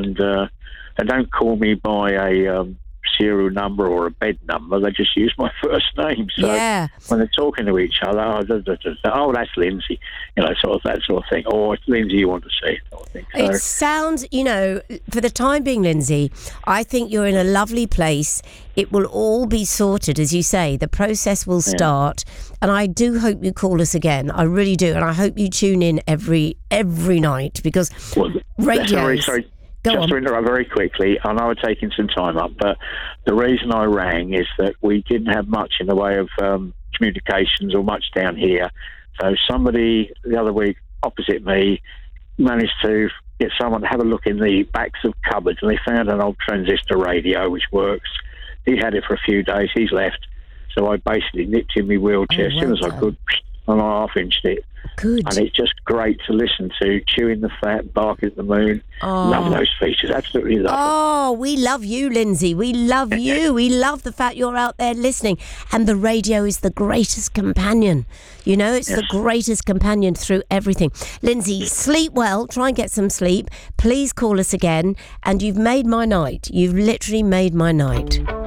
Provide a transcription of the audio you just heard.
and they don't call me by a serial number or a bed number. They just use my first name. So Yeah. when they're talking to each other, oh, that's Lindsay, sort of that sort of thing. Or it's Lindsay you want to see, sort of thing. So, It sounds, for the time being, Lindsay, I think you're in a lovely place. It will all be sorted, as you say. The process will start. And I do hope you call us again. I really do. And I hope you tune in every night, because radio. Just to interrupt very quickly, I know I'm taking some time up, but the reason I rang is that we didn't have much in the way of communications or much down here. So somebody the other week opposite me managed to get someone to have a look in the backs of cupboards, and they found an old transistor radio which works. He had it for a few days. He's left. So I basically nipped in my wheelchair as soon as I could, and I half-inched it. Good. And it's just great to listen to. Chewing the Fat, Barking at the Moon. Love those features. Absolutely love them. Oh, we love you, Lindsay. We love you. We love the fact you're out there listening. And the radio is the greatest companion. It's the greatest companion through everything. Lindsay, sleep well. Try and get some sleep. Please call us again. And you've made my night. You've literally made my night.